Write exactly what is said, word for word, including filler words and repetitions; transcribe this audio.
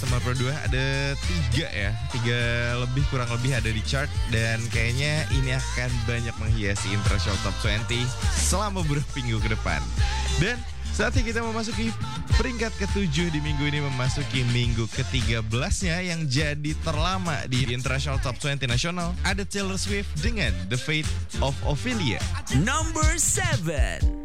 sembilan puluh dua ada tiga ya, tiga lebih kurang lebih ada di chart dan kayaknya ini akan banyak menghiasi International Top dua puluh selama beberapa minggu ke depan. Dan saatnya kita memasuki peringkat ketujuh di minggu ini, memasuki minggu ke tiga belasnya yang jadi terlama di International Top dua puluh nasional. Ada Taylor Swift dengan The Fate of Ophelia. Number seven.